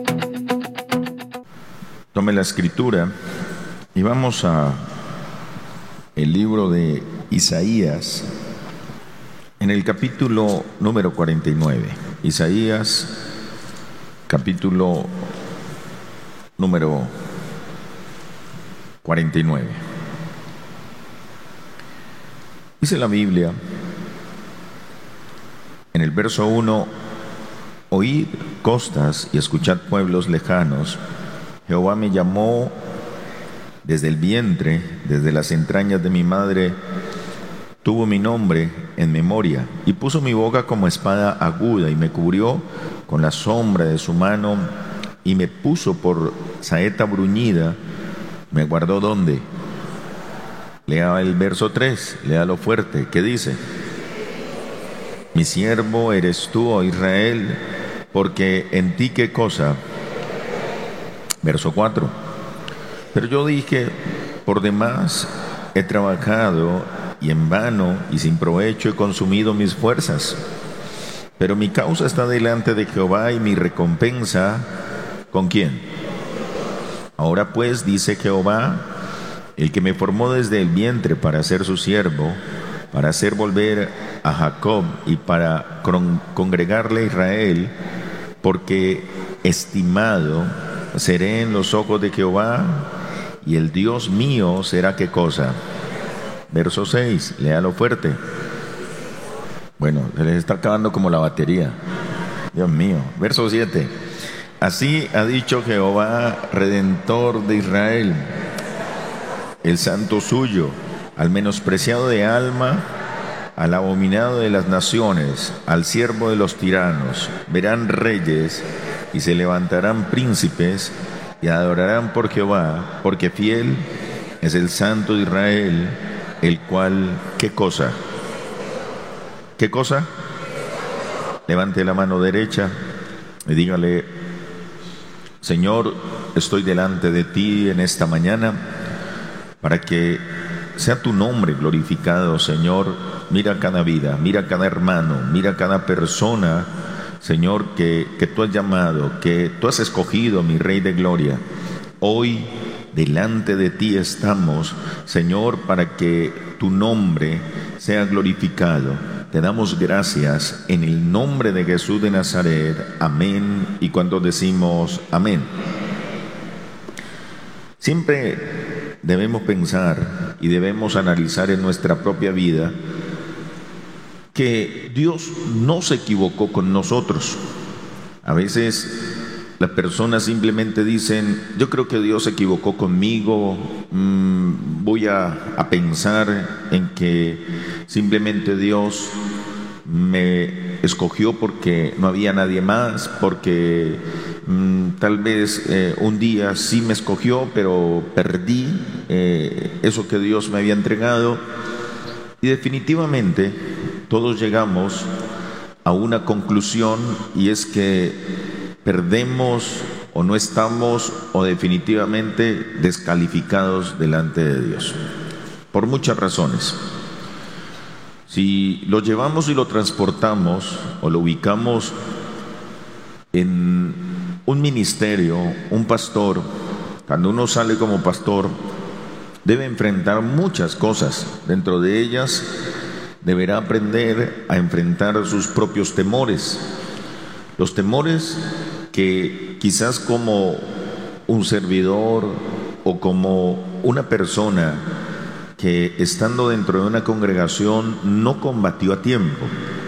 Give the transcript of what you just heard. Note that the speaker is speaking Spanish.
Tome la escritura y vamos a el libro de Isaías, en el capítulo número 49. Isaías, capítulo número 49. Dice la Biblia, en el verso 1: oíd costas y escuchad pueblos lejanos. Jehová me llamó desde el vientre, desde las entrañas de mi madre, tuvo mi nombre en memoria, y puso mi boca como espada aguda, y me cubrió con la sombra de su mano, y me puso por saeta bruñida. ¿Me guardó dónde? Lea el verso 3, léalo fuerte. ¿Qué dice? Mi siervo eres tú, oh Israel, porque en ti ¿qué cosa? Verso 4. Pero yo dije, por demás he trabajado y en vano y sin provecho he consumido mis fuerzas. Pero mi causa está delante de Jehová y mi recompensa, ¿con quién? Ahora pues, dice Jehová, el que me formó desde el vientre para ser su siervo, para hacer volver a Jacob y para congregarle a Israel, porque estimado seré en los ojos de Jehová, y el Dios mío será ¿qué cosa? Verso 6, léalo fuerte. Bueno, se les está acabando como la batería. Dios mío. Verso 7. Así ha dicho Jehová, Redentor de Israel, el santo suyo, al menospreciado de alma, al abominado de las naciones, al siervo de los tiranos. Verán reyes y se levantarán príncipes y adorarán por Jehová, porque fiel es el Santo de Israel, el cual, ¿qué cosa? ¿Qué cosa? Levante la mano derecha y dígale: Señor, estoy delante de ti en esta mañana para que sea tu nombre glorificado, Señor. Mira cada vida, mira cada hermano, mira cada persona, Señor, que tú has llamado, que tú has escogido, mi Rey de Gloria. Hoy delante de ti estamos, Señor, para que tu nombre sea glorificado. Te damos gracias en el nombre de Jesús de Nazaret. Amén. Y cuando decimos amén, siempre debemos pensar y debemos analizar en nuestra propia vida que Dios no se equivocó con nosotros. A veces las personas simplemente dicen: yo creo que Dios se equivocó conmigo, voy a pensar en que simplemente Dios me escogió porque no había nadie más, porque tal vez un día sí me escogió, pero perdí eso que Dios me había entregado. Y definitivamente todos llegamos a una conclusión, y es que perdemos o no estamos o definitivamente descalificados delante de Dios, por muchas razones. Si lo llevamos y lo transportamos o lo ubicamos en un ministerio, un pastor, cuando uno sale como pastor, debe enfrentar muchas cosas. Dentro de ellas deberá aprender a enfrentar sus propios temores. Los temores que quizás como un servidor o como una persona que estando dentro de una congregación no combatió a tiempo.